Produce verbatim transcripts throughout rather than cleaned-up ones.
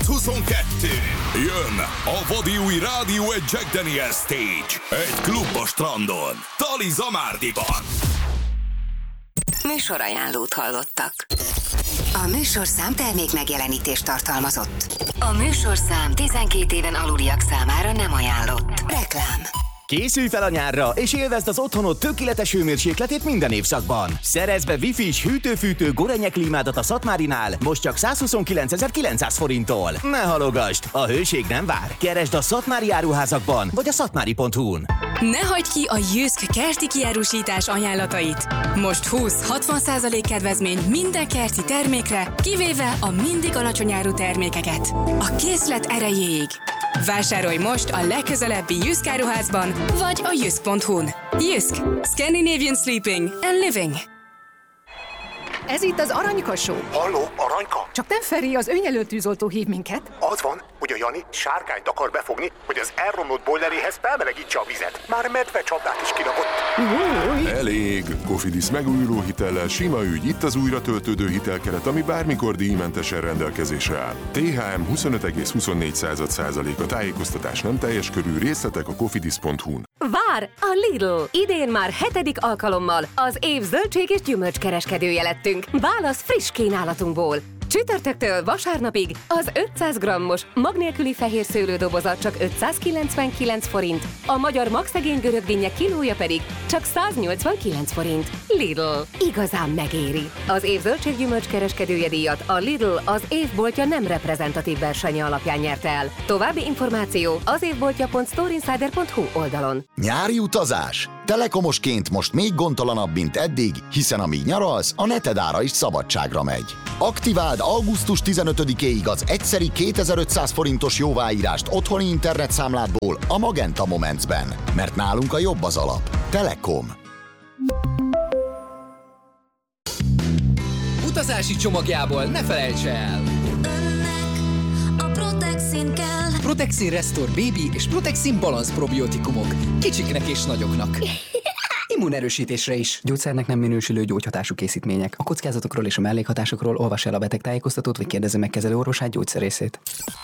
kétezer-huszonkettő. Jön a vadi új Rádió egy Jack Daniels Stage. Egy klub a strandon. Tali Zamárdiban. Műsorajánlót hallottak. A műsorszám termék megjelenítést tartalmazott. A műsorszám tizenkét éven aluliak számára nem ajánlott. Reklám. Készülj fel a nyárra, és élvezd az otthonod tökéletes hőmérsékletét minden évszakban. Szerezd be Wi-Fi-s hűtő-fűtő Gorenyek klímádat a Szatmárinál, most csak százhuszonkilencezer-kilencszáz forinttól. Ne halogasd, a hőség nem vár. Keresd a Szatmári áruházakban, vagy a szatmári pont hu-n. Ne hagyd ki a Jysk kerti kiárusítás ajánlatait. Most húsz-hatvan százalék kedvezmény minden kerti termékre, kivéve a mindig alacsony áru termékeket. A készlet erejéig. Vásárolj most a legközelebbi Jysk áruházban, vagy a jysk pont hu-n. Jysk. Scandinavian Sleeping and Living. Ez itt az Aranyka Show. Halló, Aranyka? Csak nem Feri, az önjelölt tűzoltó hív minket. Az van, hogy a Jani sárkányt akar befogni, hogy az elromlott bojleréhez felmelegítse a vizet. Már medve csapdát is kirakott. Elég! Cofidis megújuló hitellel sima ügy, itt az újra töltődő hitelkeret, ami bármikor díjmentesen rendelkezésre áll. té há em huszonöt egész huszonnégy százalék. A tájékoztatás nem teljes körű, részletek a cofidis pont hu-n. Vár a Lidl! Idén már hetedik alkalommal az év zöldség és gyümölcskereskedője lettünk. Válasz friss kínálatunkból. Csütörtöktől vasárnapig az ötszáz grammos mag nélküli fehér szőlődobozat csak ötszázkilencvenkilenc forint, a magyar magszegény görögdinnye kilója pedig csak száznyolcvankilenc forint. Lidl. Igazán megéri. Az év zöldséggyümölcs kereskedője díjat a Lidl az évboltja nem reprezentatív versenye alapján nyerte el. További információ az évboltja pont storeinsider pont hu oldalon. Nyári utazás. Telekomosként most még gondtalanabb, mint eddig, hiszen amíg nyaralsz, a netedára is szabadságra megy. Aktiváld augusztus tizenötödikéig az egyszeri kétezer-ötszáz forintos jóváírást otthoni internetszámládból a Magenta Momentsben, mert nálunk a jobb az alap. Telekom. Utazási csomagjából ne felejts el! Önnek a Protexin kell. Protexin Restore Baby és Protexin Balance probiotikumok. Kicsiknek és nagyoknak. Immunerősítésre is. Gyógyszernek nem minősülő gyógyhatású készítmények. A kockázatokról és a mellékhatásokról olvass el a betegtájékoztatót, vagy kérdezze meg kezelő orvosát, gyógyszerészét.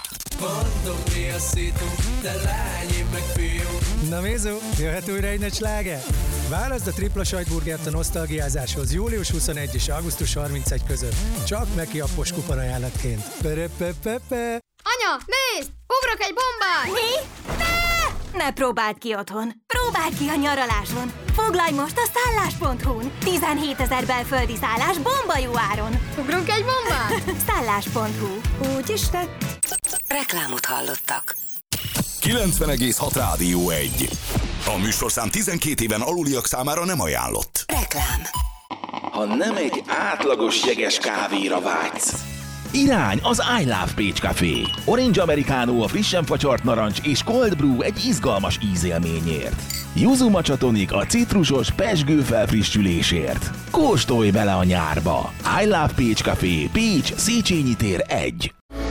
Na Mézó, jöhet újra egy nagy sláger? Válaszd a tripla sajtburgert a nosztalgiázáshoz július huszonegyedike és augusztus harmincegyedike között. Csak Meki appos kupon ajánlatként. Perepepepe. Anya, nézd! Ugrok egy bombát! Mi? Ne! Ne próbáld ki otthon! Próbáld ki a nyaraláson! Foglalj most a szállás pont hu-n! tizenhétezer belföldi szállás bomba jó áron! Ugrunk egy bombát? szállás pont hu. Úgy is tett. Reklámot hallottak. kilencven egész hat Rádió egy. A műsorszám tizenkét éven aluliak számára nem ajánlott. Reklám. Ha nem egy átlagos jeges kávéra vágysz, irány az I Love Pécs Café. Orange Americano a frissen facsart narancs és Cold Brew egy izgalmas ízélményért. Yuzu Matcha Tonic a citrusos pezsgő felfrissülésért. Kóstolj bele a nyárba! I Love Pécs Café, Pécs, Széchenyi tér egy.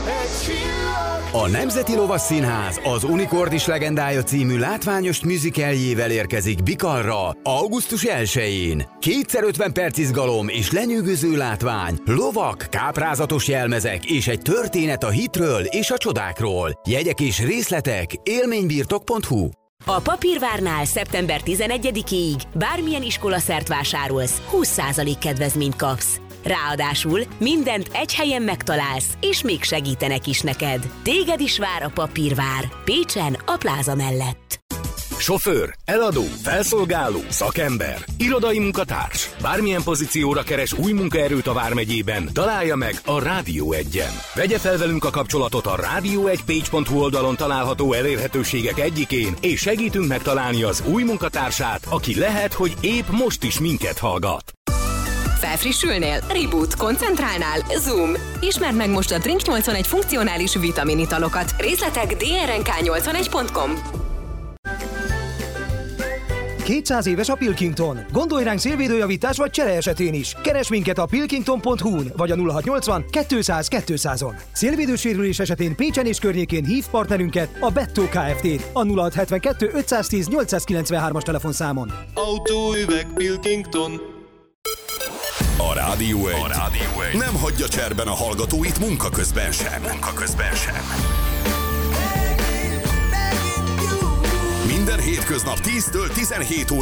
A Nemzeti Lovas Színház az Unikordis legendája című látványos musicalljével érkezik Bikalra augusztus elsején. kétszer ötven perc izgalom és lenyűgöző látvány, lovak, káprázatos jelmezek és egy történet a hitről és a csodákról. Jegyek és részletek élménybirtok pont hu. A Papírvárnál szeptember tizenegyedikéig bármilyen iskolaszert vásárolsz, húsz százalék kedvezményt kapsz. Ráadásul mindent egy helyen megtalálsz, és még segítenek is neked. Téged is vár a Papírvár, Pécsen, a pláza mellett. Sofőr, eladó, felszolgáló, szakember, irodai munkatárs. Bármilyen pozícióra keres új munkaerőt a Vármegyében, találja meg a Rádió egyen. Vegye fel velünk a kapcsolatot a rádió egy pécs pont hu oldalon található elérhetőségek egyikén, és segítünk megtalálni az új munkatársát, aki lehet, hogy épp most is minket hallgat. Felfrissülnél? Reboot. Koncentrálnál? Zoom. Ismerd meg most a Drink nyolcvanegy funkcionális vitaminitalokat. Részletek dé er en ká nyolcvanegy pont com. kétszáz éves a Pilkington. Gondolj ránk szélvédőjavítás vagy csere esetén is. Keres minket a pilkington pont hu-n vagy a nulla hatszáznyolcvan kétszáz kétszázon. Szélvédősérülés esetén Pécsen és környékén hív partnerünket, a Bettó Kft-t a nulla hatszázhetvenkettő ötszáztíz nyolcszázkilencvenhármas telefonszámon. Autóüveg Pilkington. A Rádió egy, a Rádió egy nem hagyja cserben a hallgatóit munka közben sem. Munka közben sem. Minden hétköznap tíztől tizenhét óra